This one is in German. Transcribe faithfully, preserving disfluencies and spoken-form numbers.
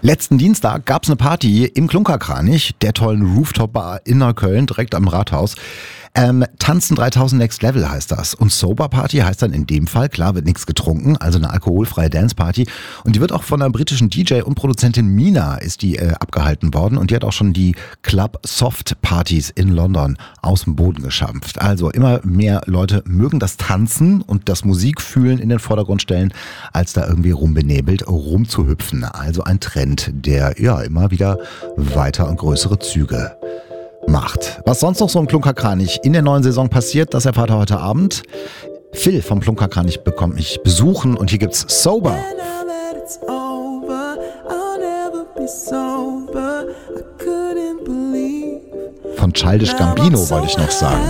Letzten Dienstag gab es eine Party im Klunkerkranich, der tollen Rooftop-Bar in Neukölln, direkt am Rathaus. Ähm, Tanzen dreitausend Next Level heißt das. Und Sober Party heißt dann in dem Fall, klar, wird nichts getrunken, also eine alkoholfreie Dance-Party. Und die wird auch von einer britischen D J und Produzentin Mina ist die äh, abgehalten worden. Und die hat auch schon die Club Soft Partys in London aus dem Boden geschampft. Also immer mehr Leute mögen das Tanzen und das Musikfühlen in den Vordergrund stellen, als da irgendwie rumbenebelt rumzuhüpfen. Also ein Trend, der ja immer wieder weiter und größere Züge macht. Was sonst noch so im Klunkerkranich in der neuen Saison passiert, das erfahrt ihr heute Abend. Phil vom Klunkerkranich bekommt mich besuchen und hier gibt's Sober. Von Childish Gambino wollte ich noch sagen.